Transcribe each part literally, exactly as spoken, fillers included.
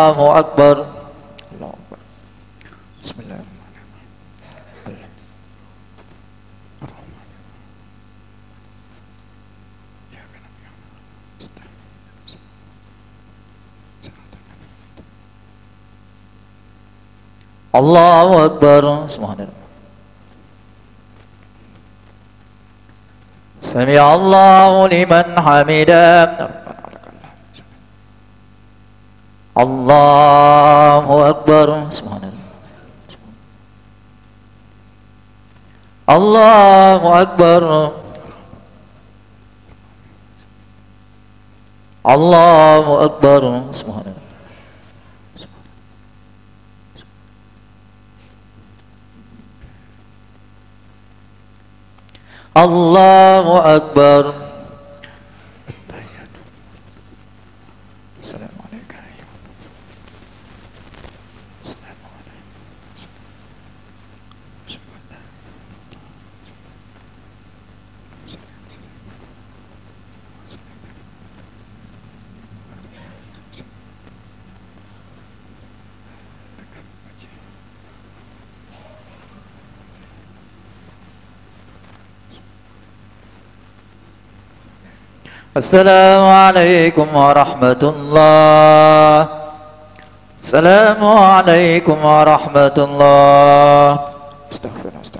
الله أكبر. الله أكبر. بسم الله الرحمن الرحيم. الله أكبر. سبحان الله. سمع الله لمن حمده. الله أكبر. سبحان الله. الله أكبر. الله أكبر. سبحان الله. الله أكبر. السلام عليك أيها السلام عليك. السلام عليكم ورحمة الله. السلام عليكم ورحمة الله. استغفر الله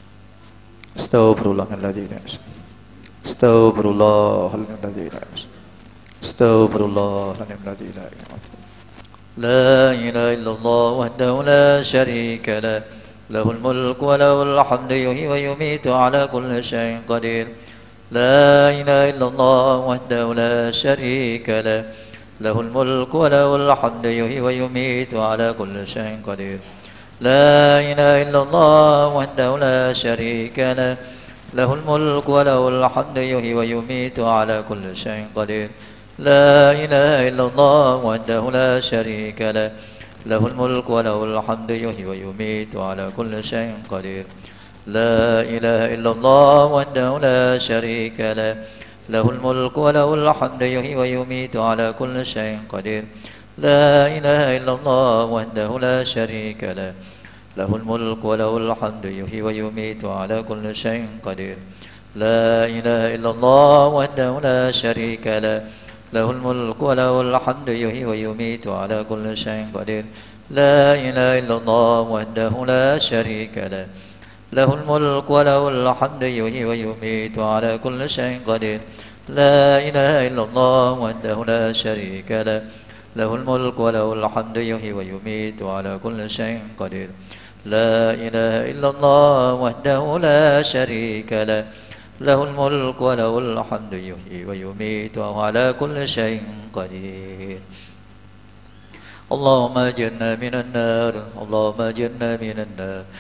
استغفر الله الذي لا يحصى. استغفر الله الذي لا يحصى. استغفر الله الذي لا يحصى. لا إله إلا الله وحده لا شريك له، له الملك وله الحمد يحيي ويميت على كل شيء قدير. لا إله إلا الله وحده لا شريك له، له الملك وله الحمد يحيي ويميت على كل شيء قدير. لا إله إلا الله وحده لا شريك له، له الملك وله الحمد يحيي ويميت على كل شيء قدير. لا إله إلا الله وحده لا شريك له، له الملك وله الحمد يحيي ويميت على كل شيء قدير. لا إله إلا الله وحده لا شريك له، له الملك وله الحمد يحيي ويميت على كل شيء قدير. لا إله إلا الله وحده لا شريك له، له الملك وله الحمد يحيي ويميت على كل شيء قدير. لا إله إلا الله وحده لا شريك له، له الملك وله الحمد يحيي ويميت على كل شيء قدير. لا إله إلا الله وحده لا شريك له، له الملك وله الحمد يحيي ويميت على كل شيء قدير. لا إله إلا الله وحده لا شريك له، له الملك وله الحمد يحيي ويميت على كل شيء قدير. لا إله إلا الله وحده لا شريك له، له الملك وله الحمد يحيي ويميت على كل شيء قدير. اللهم أجرنا من النار، اللهم أجرنا من النار،